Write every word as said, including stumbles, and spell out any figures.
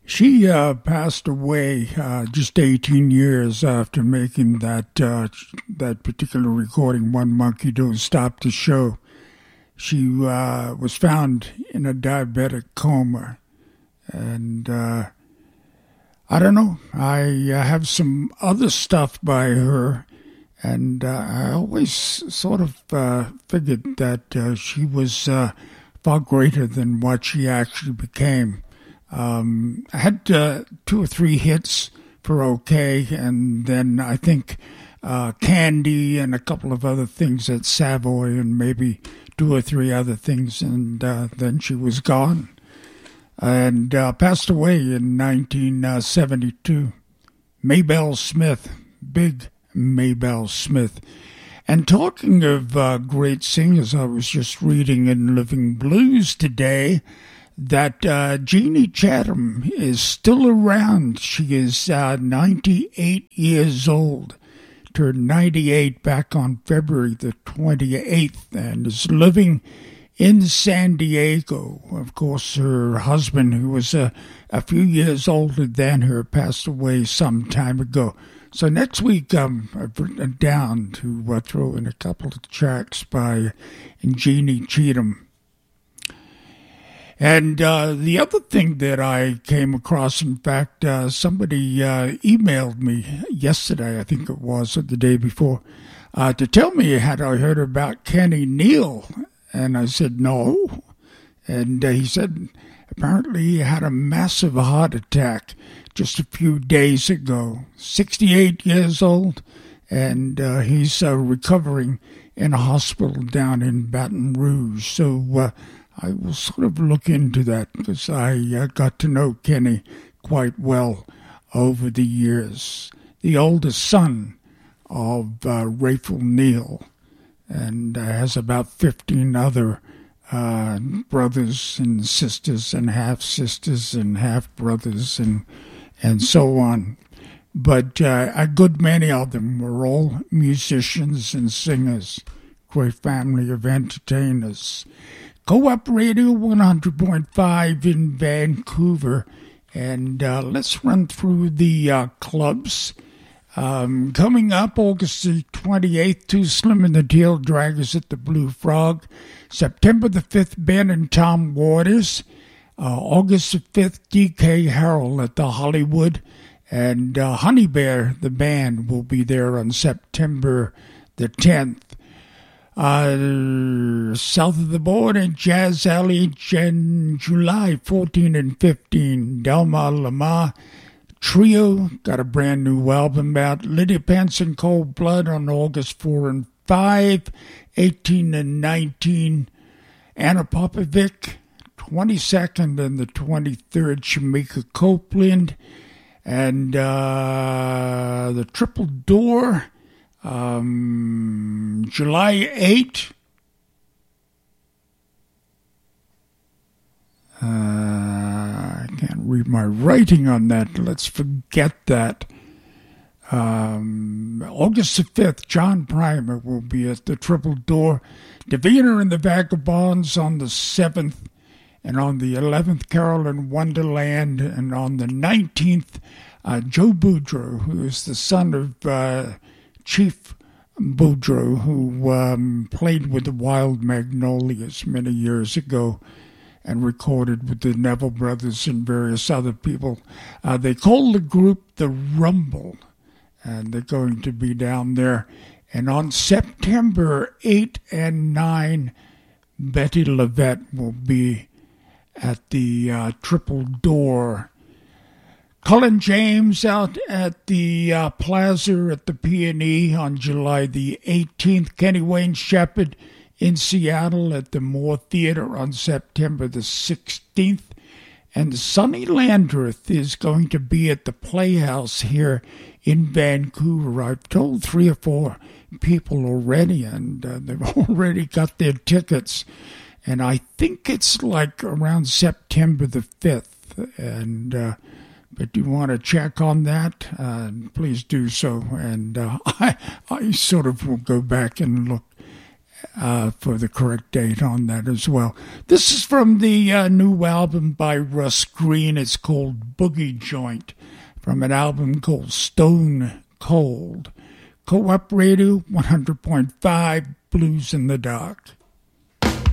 She uh, passed away uh, just eighteen years after making that uh, that particular recording, One Monkey Don't Stop the Show. She uh, was found in a diabetic coma. And uh, I don't know, I uh, have some other stuff by her. And uh, I always sort of uh, figured that uh, she was uh, far greater than what she actually became. Um, I had uh, two or three hits for OK, and then I think uh, Candy and a couple of other things at Savoy and maybe two or three other things, and uh, then she was gone and uh, passed away in nineteen seventy-two. Maybelle Smith, big Maybelle Smith. And talking of uh, great singers, I was just reading in Living Blues today that uh, Jeannie Chatham is still around. She is uh, ninety-eight years old, turned ninety-eight back on February the twenty-eighth, and is living in San Diego. Of course, her husband, who was a, a few years older than her, passed away some time ago. So next week, um, I've written down to uh, throw in a couple of tracks by Jeannie Chatham. And uh, the other thing that I came across, in fact, uh, somebody uh, emailed me yesterday, I think it was, or the day before, uh, to tell me had I heard about Kenny Neal. And I said, no. And uh, he said, apparently he had a massive heart attack just a few days ago, sixty-eight years old, and uh, he's uh, recovering in a hospital down in Baton Rouge. So uh, I will sort of look into that because I uh, got to know Kenny quite well over the years. The oldest son of uh, Rayful Neal, and uh, has about fifteen other uh, brothers and sisters and half-sisters and half-brothers and and so on. But uh, a good many of them were all musicians and singers, great family of entertainers. Co-op Radio one hundred point five in Vancouver. And uh, let's run through the uh, clubs. Um, coming up, August the twenty-eighth, Too Slim and the Tail Draggers at the Blue Frog. September the fifth, Ben and Tom Waters. Uh, August the fifth, D K Harrell at the Hollywood. And uh, Honey Bear, the band, will be there on September the tenth. Uh, south of the border, Jazz Alley, Jan, July fourteenth and fifteenth. Delmar Lamar Trio got a brand new album out. Lydia Pence and Cold Blood on August fourth and fifth. eighteen and nineteen. Anna Popovic, twenty-second and the twenty-third. Shamika Copeland. And uh, the Triple Door, um, July eighth. Uh, I can't read my writing on that. Let's forget that. Um, August the fifth, John Primer will be at the Triple Door. Davina and the Vagabonds on the seventh. And on the eleventh, Carolyn Wonderland. And on the nineteenth, uh, Joe Boudreaux, who is the son of uh, Chief Boudreaux, who um, played with the Wild Magnolias many years ago and recorded with the Neville Brothers and various other people. Uh, they call the group the Rumble, and they're going to be down there. And on September eighth and ninth, Betty LaVette will be at the uh, Triple Door. Colin James out at the uh, Plaza at the P and E on July the eighteenth. Kenny Wayne Shepherd in Seattle at the Moore Theater on September the sixteenth. And Sonny Landreth is going to be at the Playhouse here in Vancouver. I've told three or four people already, and uh, they've already got their tickets. And I think it's like around September the fifth. And uh, but you want to check on that, uh, please do so. And uh, I, I sort of will go back and look uh, for the correct date on that as well. This is from the uh, new album by Russ Green. It's called Boogie Joint, from an album called Stone Cold. Co-op Radio, one hundred point five, Blues in the Dark.